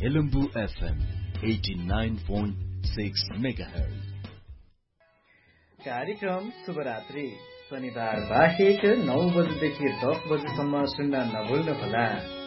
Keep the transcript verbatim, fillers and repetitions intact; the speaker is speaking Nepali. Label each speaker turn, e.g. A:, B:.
A: एलम्बू एफएम नब्बे दशमलव छह मेगाहर्ज।
B: कार्यक्रम शुभरात्रि शनिबार बाहेक नौ बजेदेखि दस बजेसम्म सुन्न नभुल्नुहोला।